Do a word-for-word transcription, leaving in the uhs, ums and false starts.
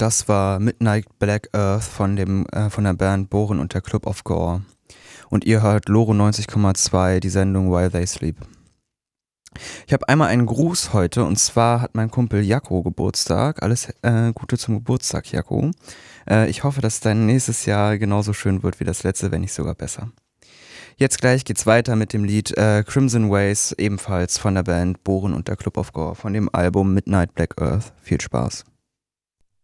Das war Midnight Black Earth von, dem, äh, von der Band Bohren und der Club of Gore. Und ihr hört Loro neunzig Komma zwei, die Sendung While They Sleep. Ich habe einmal einen Gruß heute, und zwar hat mein Kumpel Jakko Geburtstag. Alles äh, Gute zum Geburtstag, Jakko. Äh, ich hoffe, dass dein nächstes Jahr genauso schön wird wie das letzte, wenn nicht sogar besser. Jetzt gleich geht's weiter mit dem Lied äh, Crimson Ways, ebenfalls von der Band Bohren und der Club of Gore, von dem Album Midnight Black Earth. Viel Spaß.